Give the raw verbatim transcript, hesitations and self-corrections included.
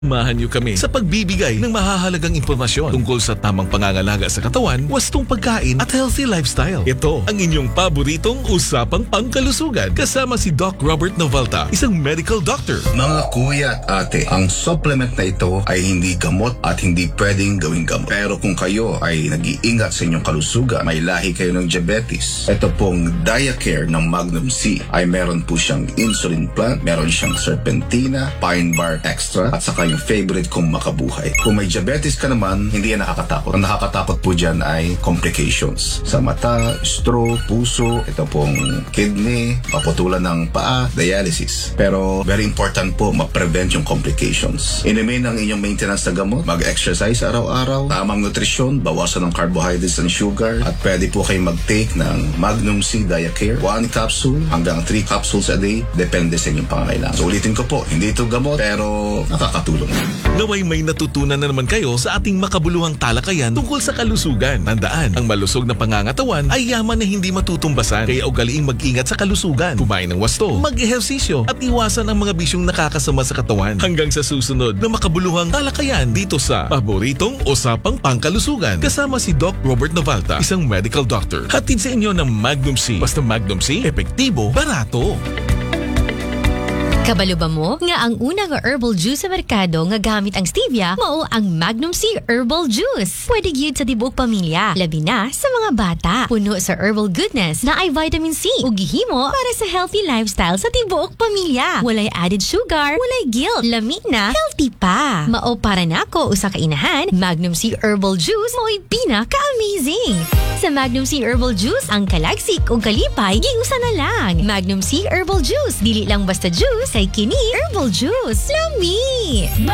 Samahan niyo kami sa pagbibigay ng mahahalagang impormasyon tungkol sa tamang pangangalaga sa katawan, wastong pagkain at healthy lifestyle. Ito ang inyong paboritong usapang pangkalusugan kasama si Doc Robert Novalta, isang medical doctor. Mga kuya at ate, ang supplement na ito ay hindi gamot at hindi pwedeng gawing gamot. Pero kung kayo ay nag-iingat sa inyong kalusugan, may lahi kayo ng diabetes, ito pong Diacare ng Magnum C ay meron po siyang insulin plant, meron siyang serpentina, pine bark extra, at saka yung favorite kong makabuhay. Kung may diabetes ka naman, hindi yan nakakatakot. Ang nakakatakot po dyan ay complications. Sa mata, stroke, puso, ito pong kidney, maputulan ng paa, dialysis. Pero very important po, ma-prevent yung complications. Inumin ang inyong maintenance na gamot, mag-exercise araw-araw, tamang nutrisyon, bawasan ng carbohydrates and sugar, at pwede po kayo mag-take ng Magnum C Diacare, one capsule hanggang three capsules a day, depende sa inyong pangangailangan. So ulitin ko po, hindi ito gamot, pero nakakatulong. Naway may natutunan na naman kayo sa ating makabuluhang talakayan tungkol sa kalusugan. Tandaan, ang malusog na pangangatawan ay yaman na hindi matutumbasan. Kaya ugaliing mag-ingat sa kalusugan. Kumain ng wasto, mag-ehersisyo at iwasan ang mga bisyong nakakasama sa katawan. Hanggang sa susunod na makabuluhang talakayan dito sa paboritong usapang pangkalusugan. Kasama si Doc Robert Novalta, isang medical doctor. Hatid sa inyo ng Magnum C. Basta Magnum C, epektibo, barato. Kabalo ba mo nga ang unang herbal juice sa merkado nga gamit ang stevia mao ang Magnum C Herbal Juice. Pwede gyud sa tibuok pamilya, labi na sa mga bata. Puno sa herbal goodness na ay vitamin C ug gihimo para sa healthy lifestyle sa tibuok pamilya. Walay added sugar, walay guilt, lami na, healthy pa. Mao para nako usa ka inahan, Magnum C Herbal Juice mo'y pinaka-amazing. Sa Magnum C Herbal Juice, ang kalagsik o kalipay giusa na lang. Magnum C Herbal Juice, dili lang basta juice, kay kini herbal juice. Lami!